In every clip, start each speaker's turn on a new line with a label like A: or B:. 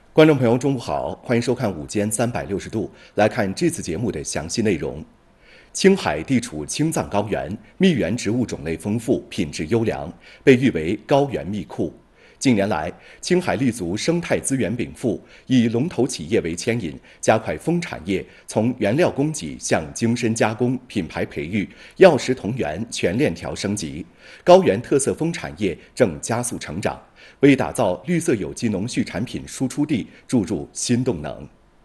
A: 观众朋友，中午好，欢迎收看午间360度，来看这次节目的详细内容。青海地处青藏高原，蜜源植物种类丰富，品质优良，被誉为高原蜜库。近年来，青海立足生态资源禀赋，以龙头企业为牵引，加快蜂产业从原料供给向精深加工、品牌培育、药食同源全链条升级。高原特色蜂产业正加速成长，为打造绿色有机农畜产品输出地注入新动能。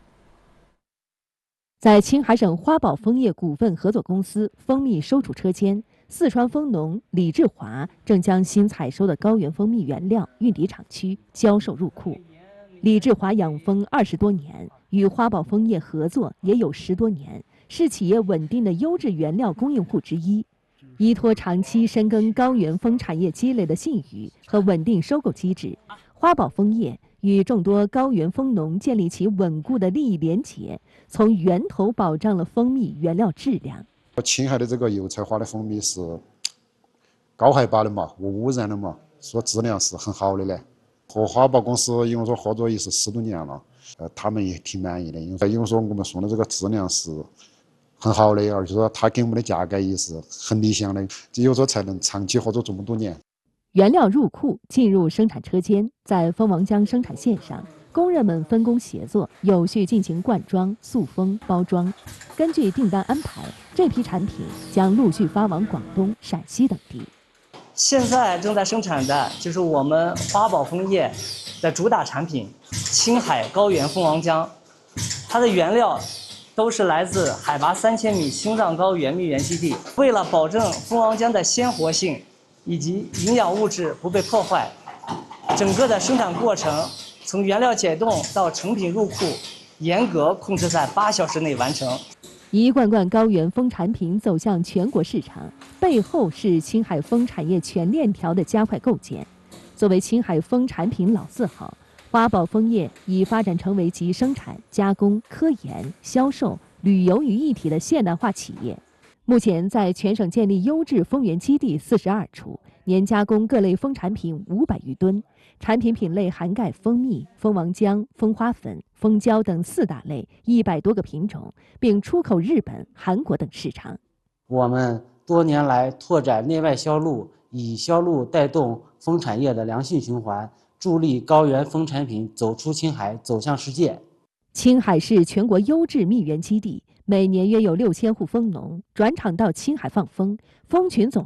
B: 在青海省花宝蜂业股份合作公司蜂蜜收储车间，四川蜂农李志华正将新采收的高原蜂蜜原料运抵厂区，销售入库。李志华养蜂20多年，与花宝蜂业合作也有10多年，是企业稳定的优质原料供应户之一。依托长期深耕高原蜂产业积累的信誉和稳定收购机制，花宝蜂业与众多高原蜂农建立起稳固的利益连结，从源头保障了蜂蜜原料质量。
C: 青海的这个油菜花的蜂蜜是高海拔的嘛，无污染的嘛，说质量是很好的嘞。和花宝公司因为说合作也是10多年了，他们也挺满意的，因为说我们送的这个质量是很好的，而且说他给我们的价格也是很理想的，只有说才能长期合作这么多年。
B: 原料入库，进入生产车间，在蜂王浆生产线上，工人们分工协作，有序进行灌装、塑封、包装。根据订单安排，这批产品将陆续发往广东、陕西等地。
D: 现在正在生产的就是我们花宝蜂业的主打产品青海高原蜂王浆，它的原料都是来自海拔3000米青藏高原蜜源基地。为了保证蜂王浆的鲜活性以及营养物质不被破坏，整个的生产过程从原料解冻到成品入库，严格控制在8小时内完成。
B: 一罐罐高原蜂产品走向全国市场，背后是青海蜂产业全链条的加快构建。作为青海蜂产品老字号，花宝蜂业已发展成为集生产、加工、科研、销售、旅游于一体的现代化企业。目前在全省建立优质蜂源基地42处，年加工各类蜂产品500余吨，产品品类涵盖蜂蜜、蜂王浆、蜂花粉、蜂胶等4大类，100多个品种，并出口日本、韩国等市场。
E: 我们多年来拓展内外销路，以销路带动蜂产业的良性循环，助力高原蜂产品走出青海，走向世界。
B: 青海是全国优质蜜源基地，每年约有6000户蜂农转场到青海放蜂，蜂群总